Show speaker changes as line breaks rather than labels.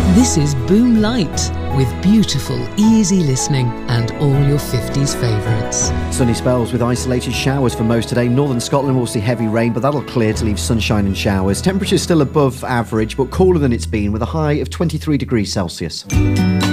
This is Boom Light with beautiful, easy listening and all your 50s favourites.
Sunny spells with isolated showers for most today. Northern Scotland will see heavy rain, but that'll clear to leave sunshine and showers. Temperatures still above average, but cooler than it's been, with a high of 23 degrees Celsius.